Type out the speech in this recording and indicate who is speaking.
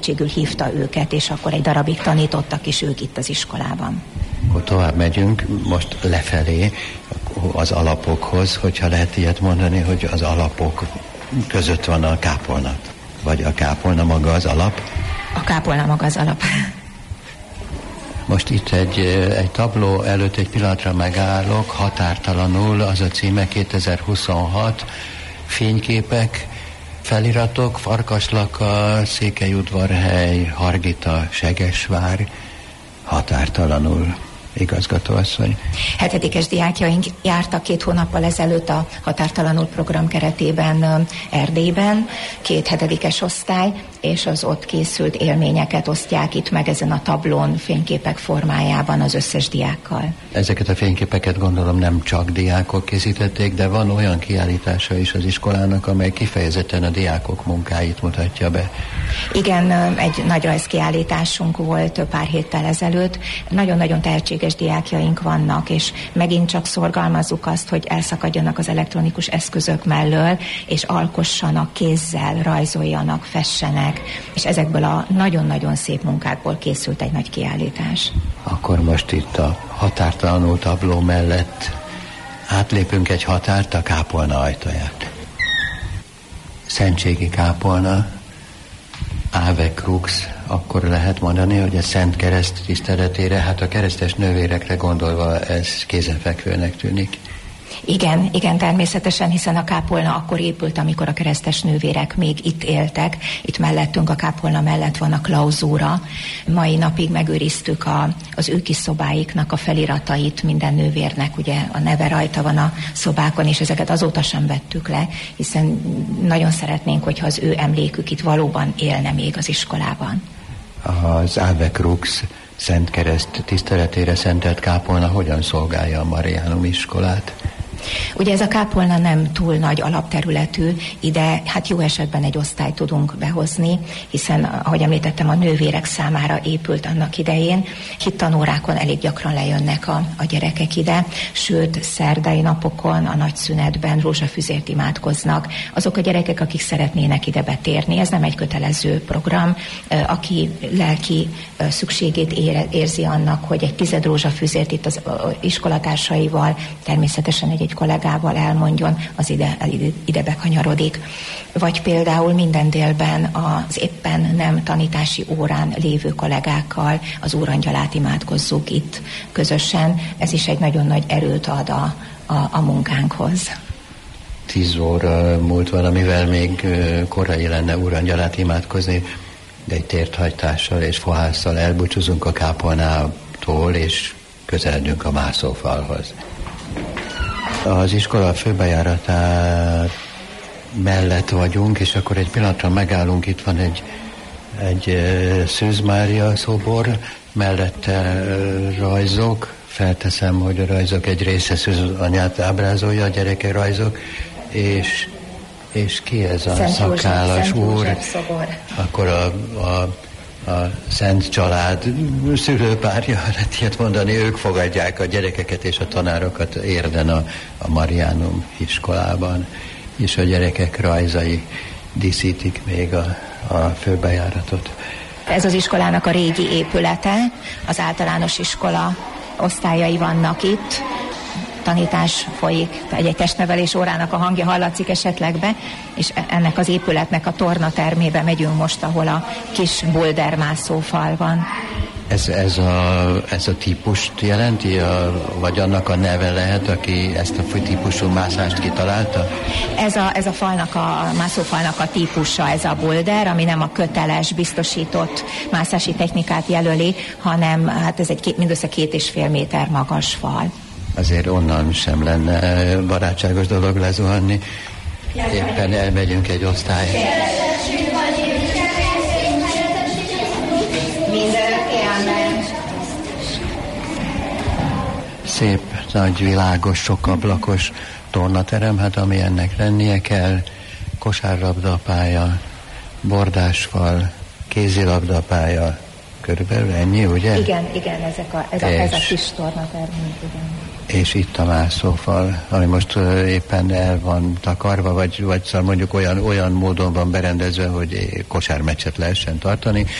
Speaker 1: segítségül hívta őket, és akkor egy darabig tanítottak is ők itt az iskolában.
Speaker 2: Akkor tovább megyünk, most lefelé az alapokhoz, hogyha lehet ilyet mondani, hogy az alapok között van a kápolna. Vagy a kápolna maga az alap?
Speaker 1: A kápolna maga az alap.
Speaker 2: Most itt egy tabló előtt egy pillanatra megállok, határtalanul, az a címe 2026, fényképek, feliratok, Farkaslaka, Székelyudvarhely, Hargita, Segesvár, határtalanul. Igazgatóasszony.
Speaker 1: 7-es diákjaink jártak 2 hónappal ezelőtt a Határtalanul program keretében Erdélyben, 2 7-es osztály, és az ott készült élményeket osztják itt meg ezen a tablón fényképek formájában az összes diákkal.
Speaker 2: Ezeket a fényképeket gondolom nem csak diákok készítették, de van olyan kiállítása is az iskolának, amely kifejezetten a diákok munkáit mutatja be.
Speaker 1: Igen, egy nagy rajzkiállításunk volt pár héttel ezelőtt. Nagyon-nagyon tehetséges diákjaink vannak, és megint csak szorgalmazzuk azt, hogy elszakadjanak az elektronikus eszközök mellől, és alkossanak kézzel, rajzoljanak, fessenek, és ezekből a nagyon-nagyon szép munkákból készült egy nagy kiállítás.
Speaker 2: Akkor most itt a határtalanul tabló mellett átlépünk egy határt, a kápolna ajtaját. Szentségi kápolna, Ave Crux, akkor lehet mondani, hogy a Szent Kereszt tiszteletére, hát a keresztes nővérekre gondolva ez kézenfekvőnek tűnik.
Speaker 1: Igen, természetesen, hiszen a kápolna akkor épült, amikor a keresztes nővérek még itt éltek. Itt mellettünk, a kápolna mellett van a klauzúra. Mai napig megőriztük az ő kis szobáiknak a feliratait, minden nővérnek ugye a neve rajta van a szobákon, és ezeket azóta sem vettük le, hiszen nagyon szeretnénk, hogyha az ő emlékük itt valóban élne még az iskolában.
Speaker 2: Az Ave Crux Szent Kereszt tiszteletére szentelt kápolna hogyan szolgálja a Mariánum iskolát?
Speaker 1: Ugye ez a kápolna nem túl nagy alapterületű, ide hát jó esetben egy osztályt tudunk behozni, hiszen, ahogy említettem, a nővérek számára épült annak idején. Hittanórákon elég gyakran lejönnek a gyerekek ide, sőt, szerdai napokon, a nagy szünetben rózsafüzért imádkoznak. Azok a gyerekek, akik szeretnének ide betérni, ez nem egy kötelező program, aki lelki szükségét érzi annak, hogy egy 10 rózsafüzért itt az iskolatársaival, természetesen egy kollégával elmondjon, az ide bekanyarodik. Vagy például minden délben az éppen nem tanítási órán lévő kollégákkal az Úrangyalát imádkozzuk itt közösen. Ez is egy nagyon nagy erőt ad a munkánkhoz.
Speaker 2: 10 óra múlt valamivel még korai lenne Úrangyalát imádkozni, de egy térthajtással és fohásszal elbúcsúzunk a kápolnától, és közeledünk a mászófalhoz. Az iskola főbejáratán mellett vagyunk, és akkor egy pillanatra megállunk, itt van egy Szűz Mária szobor, mellette rajzok, felteszem, hogy a rajzok egy része Szűz anyát ábrázolja, a gyereke rajzok, és ki ez a
Speaker 1: Szent
Speaker 2: szakállas úr?
Speaker 1: Akkor
Speaker 2: a Szent Család szülőpárja, lehet ilyet mondani, ők fogadják a gyerekeket és a tanárokat Érden a Mariánum iskolában, és a gyerekek rajzai díszítik még a főbejáratot.
Speaker 1: Ez az iskolának a régi épülete, az általános iskola osztályai vannak itt, tanítás folyik, egy testnevelés órának a hangja hallatszik esetleg be, és ennek az épületnek a tornatermébe megyünk most, ahol a kis bouldermászófal van. Ez a típust jelenti, vagy annak a neve lehet, aki ezt a típusú mászást kitalálta? Ez a falnak, a mászófalnak a típusa, ez a boulder, ami nem a köteles, biztosított mászási technikát jelöli, hanem hát ez mindössze 2,5 méter magas fal.
Speaker 2: Azért onnan sem lenne barátságos dolog lezuhanni. Éppen elmegyünk egy osztályra. Szép, nagy, világos, sok ablakos tornaterem, hát ami ennek lennie kell. Kosárlabdapálya, bordásfal, kézilabdapálya, körülbelül ennyi, ugye?
Speaker 1: Igen, ez a kis tornatermünk, igen.
Speaker 2: És itt a mászófal, ami most éppen el van takarva, vagy szóval mondjuk olyan módon van berendezve, hogy kosármeccset lehessen tartani.